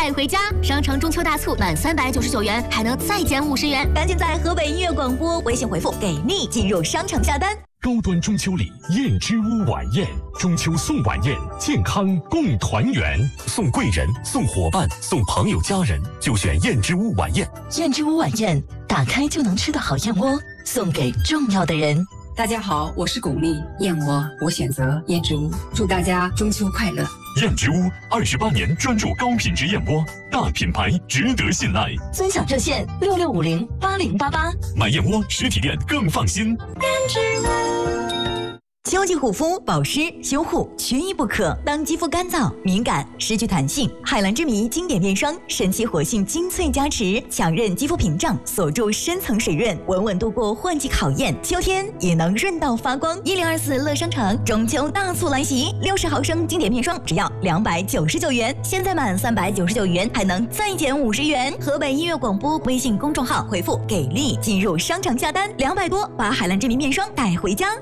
带回家。商城中秋大促，满399元还能再减50元， 赶紧在河北音乐广播微信回复“给力”进入商城下单。 高端中秋礼燕之屋晚宴，中秋送晚宴，健康共团圆，送贵人、送伙伴、送朋友家人，就选燕之屋晚宴。 燕之屋晚宴，打开就能吃的好燕窝，送给重要的人。 大家好，我是巩俐，燕窝我选择燕之屋，祝大家中秋快乐。 燕之屋28年专注高品质燕窝，大品牌值得信赖。 尊享热线66508088， 买燕窝实体店更放心。 燕之屋。秋季护肤保湿修护缺一不可。当肌肤干燥敏感失去弹性，海蓝之谜经典面霜神奇活性精粹加持，强韧肌肤屏障，锁住深层水润，稳稳度过换季考验，秋天也能润到发光。1024乐商城中秋大促来袭，60毫升经典面霜只要299元，现在满399元还能再减50元。河北音乐广播微信公众号回复“给力”进入商场下单，200多把海蓝之谜面霜带回家。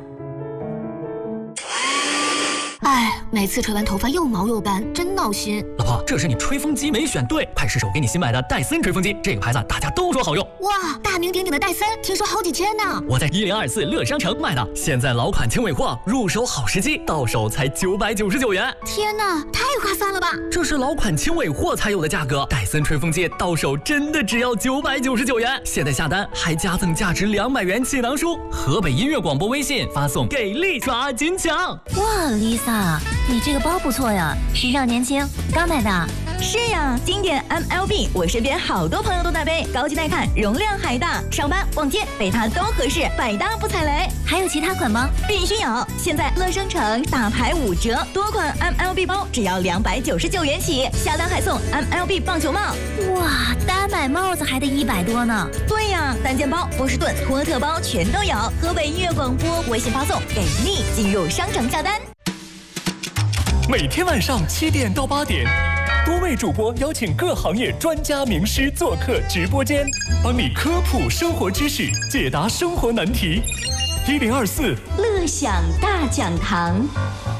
哎，每次吹完头发又毛又干，真闹心。 老婆，这是你吹风机没选对，派失手给你新买的戴森吹风机，这个牌子大家都说好用。 哇，大名鼎鼎的戴森，听说好几千呢。 我在1024乐商城买的，现在老款轻尾货，入手好时机，到手才999元。 天哪，太划算了吧！ 这是老款轻尾货才有的价格，戴森吹风机到手真的只要999元。现在下单还加赠价值200元气囊书。河北音乐广播微信发送“给力”抓紧抢。 哇 ，Lisa， 你这个包不错呀，时尚年轻，刚买的。 是呀，经典 MLB， 我身边好多朋友都在背，高级耐看，容量还大，上班逛街背它都合适，百搭不踩雷。 还有其他款吗？ 必须有！现在乐商城大牌5折，多款 MLB 包只要299元起，下单还送 MLB 棒球帽。 哇，单买帽子还得100多呢。 对呀，单肩包、波士顿、托特包全都有。河北音乐广播微信发送“给力”进入商城下单。 每天晚上7点到8点，多位主播邀请各行业专家名师做客直播间，帮你科普生活知识，解答生活难题。1024 乐享大讲堂。